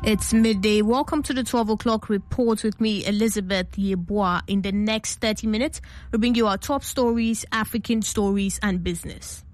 It's midday. Welcome to the 12 o'clock report with me, Elizabeth Yeboah. In the next 30 minutes, we'll bring you our top stories, African stories, and business.